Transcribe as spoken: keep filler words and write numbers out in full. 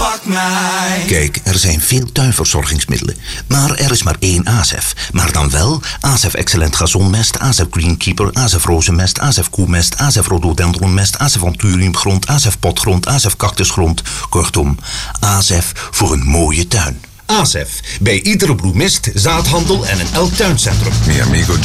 pak mij. Kijk, er zijn veel tuinverzorgingsmiddelen. Maar er is maar één A S F. Maar dan wel A S F Excellent Gazonmest, A S F Greenkeeper, A S F Rozenmest, A S F Koemest, A S F Rhododendronmest, A S F Anturiumgrond, A S F Potgrond, A S F Cactusgrond. Kortom, A S F voor een mooie tuin. A S F, bij iedere bloemist, zaadhandel en in elk tuincentrum. Mi amigo